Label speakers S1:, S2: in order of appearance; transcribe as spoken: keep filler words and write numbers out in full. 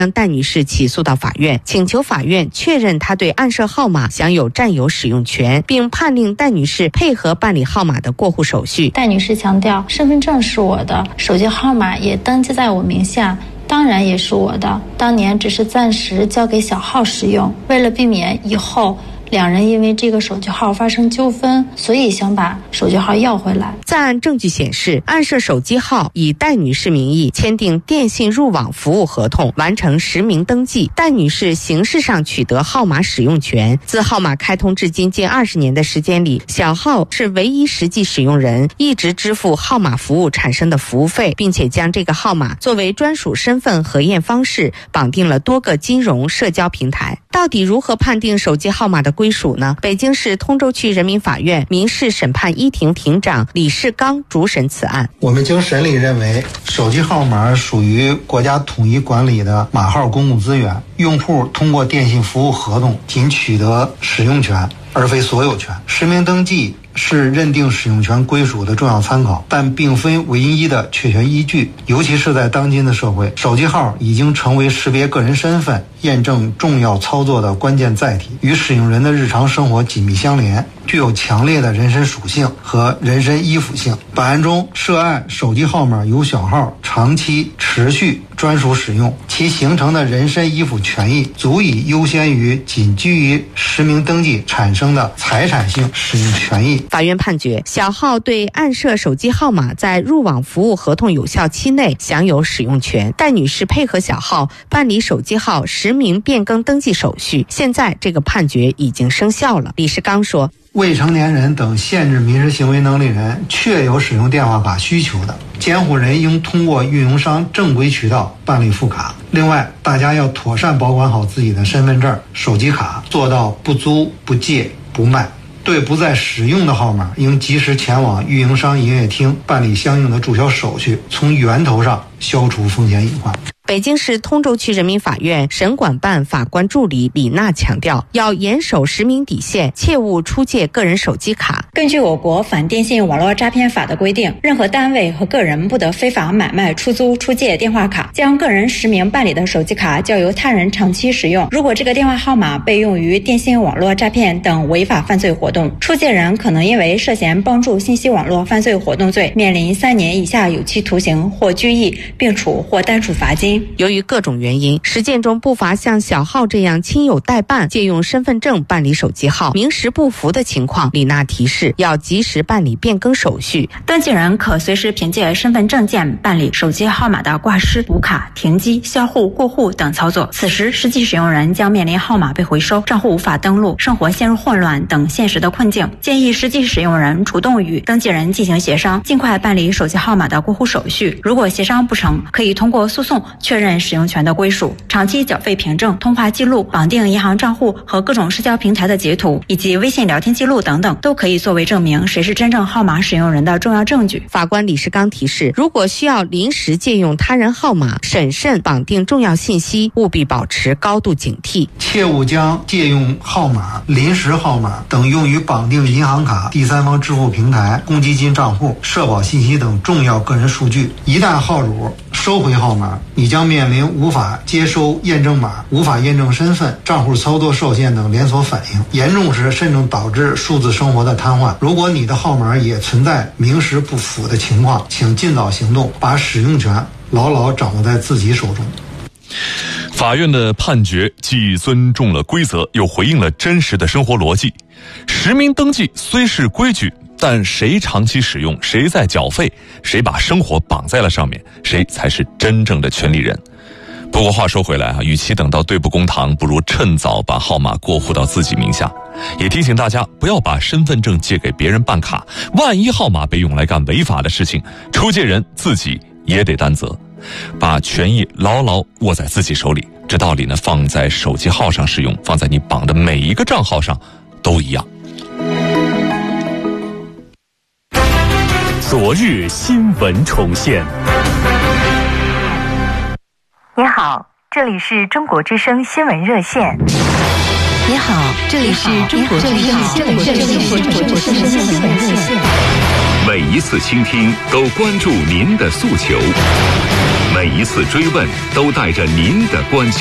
S1: 让戴女士起诉到法院，请求法院确认她对暗设号码享有占有使用权，并判令戴女士配合办理号码的过户手续。
S2: 戴女士强调，身份证是我的，手机号码也登记在我名下，当然也是我的，当年只是暂时交给小号使用，为了避免以后两人因为这个手机号发生纠纷，所以想把手机号要回来。
S1: 在案证据显示，暗设手机号以戴女士名义签订电信入网服务合同，完成实名登记，戴女士形式上取得号码使用权。自号码开通至今近二十年的时间里，小号是唯一实际使用人，一直支付号码服务产生的服务费，并且将这个号码作为专属身份核验方式绑定了多个金融社交平台。到底如何判定手机号码的归属呢？北京市通州区人民法院民事审判一庭庭长李世刚主审此案。
S3: 我们经审理认为，手机号码属于国家统一管理的码号公共资源，用户通过电信服务合同仅取得使用权，而非所有权。实名登记是认定使用权归属的重要参考，但并非唯一的确权依据。尤其是在当今的社会，手机号已经成为识别个人身份、验证重要操作的关键载体，与使用人的日常生活紧密相连，具有强烈的人身属性和人身依附性。本案中，涉案手机号码由小号长期持续专属使用，其形成的人身依附权益足以优先于仅基于实名登记产生的财产性使用权益。
S1: 法院判决，小号对暗设手机号码在入网服务合同有效期内享有使用权。戴女士配合小号办理手机号实名变更登记手续，现在这个判决已经生效了。李世刚说，
S3: 未成年人等限制民事行为能力人确有使用电话卡需求的，监护人应通过运营商正规渠道办理复卡。另外，大家要妥善保管好自己的身份证、手机卡，做到不租、不借、不卖。对不再使用的号码，应及时前往运营商营业厅办理相应的注销手续，从源头上消除风险隐患。
S1: 北京市通州区人民法院审管办法官助理李娜强调，要严守实名底线，切勿出借个人手机卡。
S4: 根据我国反电信网络诈骗法的规定，任何单位和个人不得非法买卖、出租、出借电话卡，将个人实名办理的手机卡交由他人长期使用。如果这个电话号码被用于电信网络诈骗等违法犯罪活动，出借人可能因为涉嫌帮助信息网络犯罪活动罪，面临三年以下有期徒刑或拘役，并处或单处罚金。
S1: 由于各种原因，实践中不乏像小号这样亲友代办借用身份证办理手机号，名实不符的情况，李娜提示要及时办理变更手续。
S4: 登记人可随时凭借身份证件办理手机号码的挂失、补卡、停机、销户、过户等操作，此时实际使用人将面临号码被回收、账户无法登录、生活陷入混乱等现实的困境。建议实际使用人主动与登记人进行协商，尽快办理手机号码的过户手续。如果协商不成，可以通过诉讼确认使用权的归属。长期缴费凭证、通话记录、绑定银行账户和各种社交平台的截图，以及微信聊天记录等等，都可以作为证明谁是真正号码使用人的重要证据。
S1: 法官李世刚提示，如果需要临时借用他人号码，审慎绑定重要信息，务必保持高度警惕，
S3: 切勿将借用号码、临时号码等用于绑定银行卡、第三方支付平台、公积金账户、社保信息等重要个人数据。一旦号主收回号码，你将面临无法接收验证码、无法验证身份、账户操作受限等连锁反应，严重时甚至导致数字生活的瘫痪。如果你的号码也存在名实不符的情况，请尽早行动，把使用权牢牢掌握在自己手中。
S5: 法院的判决既尊重了规则，又回应了真实的生活逻辑。实名登记虽是规矩，但谁长期使用，谁在缴费，谁把生活绑在了上面，谁才是真正的权利人。不过话说回来啊，与其等到对簿公堂，不如趁早把号码过户到自己名下。也提醒大家不要把身份证借给别人办卡，万一号码被用来干违法的事情，出借人自己也得担责。把权益牢牢握在自己手里，这道理呢，放在手机号上使用，放在你绑的每一个账号上都一样。
S6: 昨日新闻重现。
S7: 你好，这里是中国之声新闻热线。
S8: 你好，这里是中国之声新闻热线。
S6: 每一次倾听都关注您的诉求，每
S9: 每一次追问都带着您的关心。